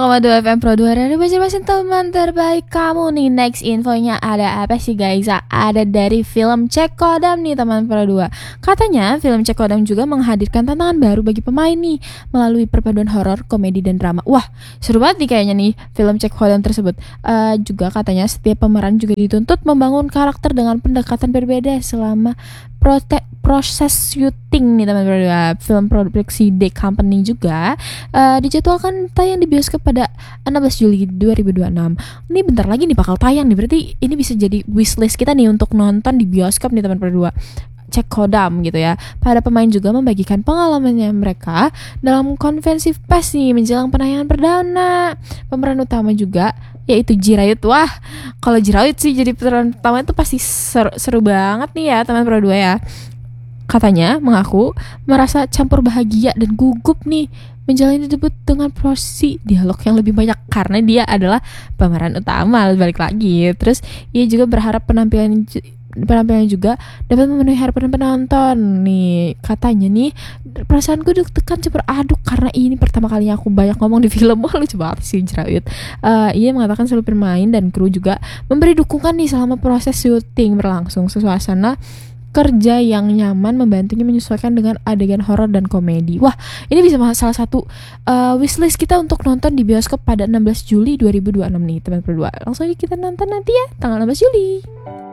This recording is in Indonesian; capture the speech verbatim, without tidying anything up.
koma dua F M Pro dua dari Banjarmasin, teman terbaik kamu nih. Next infonya ada apa sih guys? Ada dari film Cek Kodam nih teman Pro dua. Katanya film Cek Kodam juga menghadirkan tantangan baru bagi pemain nih melalui perpaduan horor, komedi dan drama. Wah, seru banget nih kayaknya nih film Cek Kodam tersebut. Uh, juga katanya setiap pemeran juga dituntut membangun karakter dengan pendekatan berbeda selama prote- proses syuting nih teman Pro dua. Film produksi The Company juga uh, dijadwalkan tayang di bioskop pada enam belas Juli dua ribu dua puluh enam. Ini bentar lagi nih bakal tayang nih. Berarti ini bisa jadi wishlist kita nih untuk nonton di bioskop nih teman Pro dua. Cek Kodam gitu ya. Para pemain juga membagikan pengalamannya mereka dalam konvensi pers nih menjelang penayangan perdana. Pemeran utama juga yaitu Jirayut. Wah, kalau Jirayut sih jadi pemeran utama itu pasti seru, seru banget nih ya teman Pro dua ya. Katanya mengaku merasa campur bahagia dan gugup nih menjalani debut dengan porsi dialog yang lebih banyak karena dia adalah pemeran utama. Balik lagi. Terus ia juga berharap penampilan penampilannya juga dapat memenuhi harapan penonton nih. Katanya nih perasaanku deg-degan campur aduk karena ini pertama kalinya aku banyak ngomong di film. Wah, lucu banget sih Jirayut. uh, Ia mengatakan seluruh pemain dan kru juga memberi dukungan nih selama proses syuting berlangsung. Suasana kerja yang nyaman membantunya menyesuaikan dengan adegan horor dan komedi. Wah, ini bisa salah satu uh, wishlist kita untuk nonton di bioskop pada enam belas Juli dua ribu dua puluh enam nih teman Pro dua. Langsung aja kita nonton nanti ya tanggal enam belas Juli.